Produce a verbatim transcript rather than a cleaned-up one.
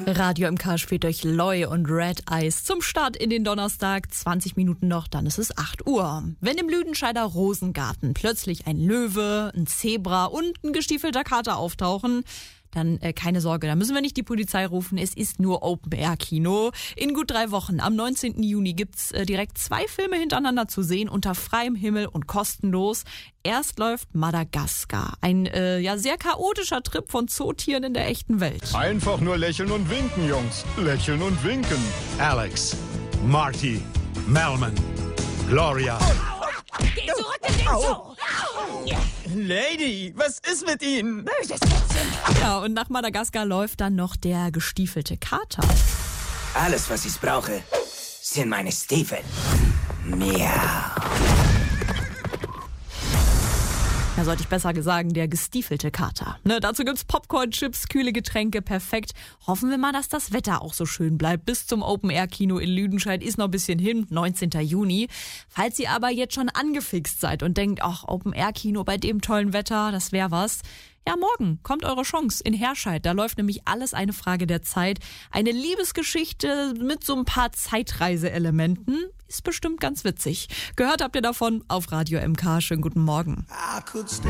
Radio M K spielt durch Loy und Red Eyes zum Start in den Donnerstag. zwanzig Minuten noch, dann ist es acht Uhr. Wenn im Lüdenscheider Rosengarten plötzlich ein Löwe, ein Zebra und ein gestiefelter Kater auftauchen, dann äh, keine Sorge, da müssen wir nicht die Polizei rufen. Es ist nur Open-Air-Kino. In gut drei Wochen, am neunzehnten Juni, gibt's äh, direkt zwei Filme hintereinander zu sehen, unter freiem Himmel und kostenlos. Erst läuft Madagaskar, ein äh, ja sehr chaotischer Trip von Zootieren in der echten Welt. Einfach nur lächeln und winken, Jungs. Lächeln und winken. Alex, Marty, Melman, Gloria. Geh zurück in den Zoo! Lady, was ist mit Ihnen? Böses Kätzchen! Ja, und nach Madagaskar läuft dann noch der gestiefelte Kater. Alles, was ich brauche, sind meine Stiefel. Miau. Ja, sollte ich besser sagen, der gestiefelte Kater. Ne, dazu gibt's Popcorn, Chips, kühle Getränke, perfekt. Hoffen wir mal, dass das Wetter auch so schön bleibt. Bis zum Open-Air-Kino in Lüdenscheid ist noch ein bisschen hin, neunzehnten Juni. Falls ihr aber jetzt schon angefixt seid und denkt, ach, Open-Air-Kino bei dem tollen Wetter, das wär was. Ja, morgen kommt eure Chance in Herscheid. Da läuft nämlich Alles eine Frage der Zeit. Eine Liebesgeschichte mit so ein paar Zeitreiseelementen. Ist bestimmt ganz witzig. Gehört habt ihr davon auf Radio M K. Schönen guten Morgen. I could stay